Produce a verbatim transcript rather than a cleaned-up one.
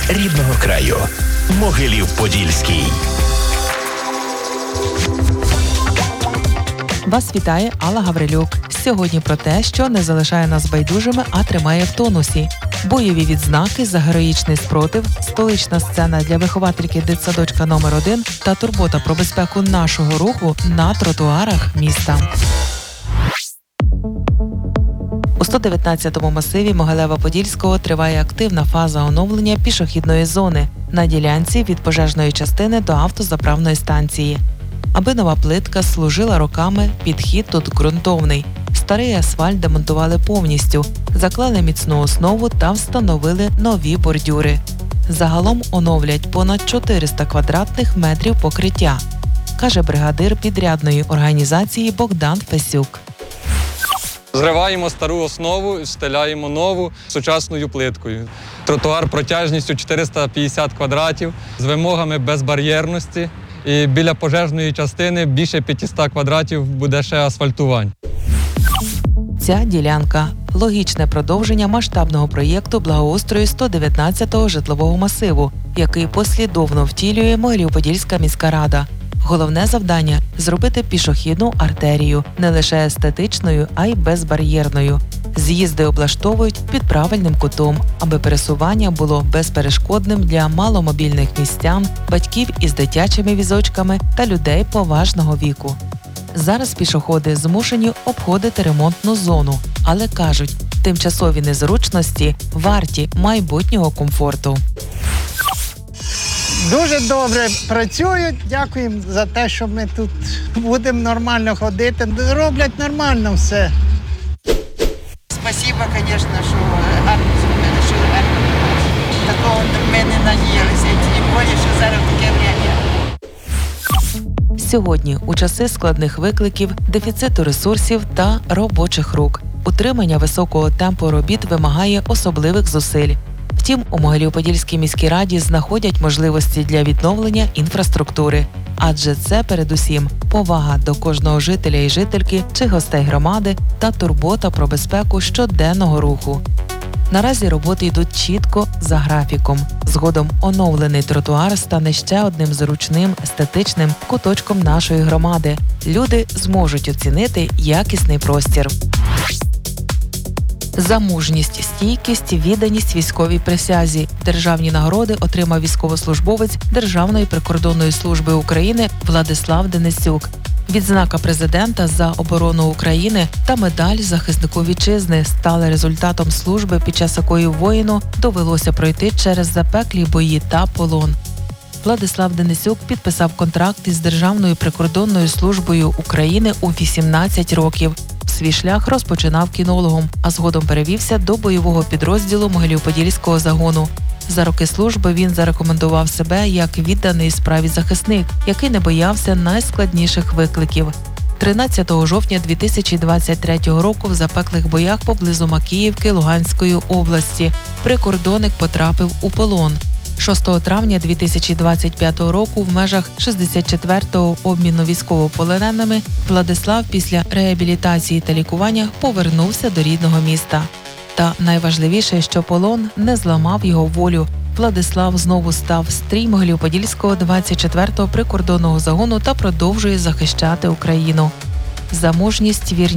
рідного краю. Могилів-Подільський. Вас вітає Алла Гаврилюк. Сьогодні про те, що не залишає нас байдужими, а тримає в тонусі. Бойові відзнаки за героїчний спротив, столична сцена для виховательки дитсадочка номер один та турбота про безпеку нашого руху на тротуарах міста. У сто дев'ятнадцятому масиві Могилева-Подільського триває активна фаза оновлення пішохідної зони на ділянці від пожежної частини до автозаправної станції. Аби нова плитка служила роками, підхід тут ґрунтовний. Старий асфальт демонтували повністю, заклали міцну основу та встановили нові бордюри. Загалом оновлять понад чотириста квадратних метрів покриття, каже бригадир підрядної організації Богдан Фесюк. Зриваємо стару основу, стеляємо нову сучасною плиткою. Тротуар протяжністю чотириста п'ятдесят квадратів з вимогами безбар'єрності. І біля пожежної частини більше п'ятсот квадратів буде ще асфальтувань. Ця ділянка – логічне продовження масштабного проєкту благоустрою сто дев'ятнадцятого житлового масиву, який послідовно втілює Могилів-Подільська міська рада. Головне завдання – зробити пішохідну артерію не лише естетичною, а й безбар'єрною. З'їзди облаштовують під правильним кутом, аби пересування було безперешкодним для маломобільних містян, батьків із дитячими візочками та людей поважного віку. Зараз пішоходи змушені обходити ремонтну зону, але кажуть, тимчасові незручності варті майбутнього комфорту. Дуже добре працюють, дякуємо за те, що ми тут будемо нормально ходити. Роблять нормально все. Спасибо, звісно, що гарно зробили, що такого ми не надіялися, тим більше, що зараз таке время. Сьогодні, у часи складних викликів, дефіциту ресурсів та робочих рук, утримання високого темпу робіт вимагає особливих зусиль. Втім, у Могилів-Подільській міській раді знаходять можливості для відновлення інфраструктури. Адже це, передусім, повага до кожного жителя і жительки чи гостей громади та турбота про безпеку щоденного руху. Наразі роботи йдуть чітко за графіком. Згодом оновлений тротуар стане ще одним зручним, естетичним куточком нашої громади. Люди зможуть оцінити якісний простір. За мужність, стійкість, відданість військовій присязі. Державні нагороди отримав військовослужбовець Державної прикордонної служби України Владислав Денисюк. Відзнака президента за оборону України та медаль захиснику вітчизни стали результатом служби, під час якої воїну довелося пройти через запеклі бої та полон. Владислав Денисюк підписав контракт із Державною прикордонною службою України у вісімнадцять років. Свій шлях розпочинав кінологом, а згодом перевівся до бойового підрозділу Могилів-Подільського загону. За роки служби він зарекомендував себе як відданий справі захисник, який не боявся найскладніших викликів. тринадцятого жовтня дві тисячі двадцять третього року в запеклих боях поблизу Макіївки Луганської області прикордонник потрапив у полон. шостого травня дві тисячі двадцять п'ятого року в межах шістдесят четвертого обміну військовополоненими Владислав після реабілітації та лікування повернувся до рідного міста. Та найважливіше, що полон не зламав його волю. Владислав знову став стрій Могилів-Подільського двадцять четвертого прикордонного загону та продовжує захищати Україну. За мужність, вірність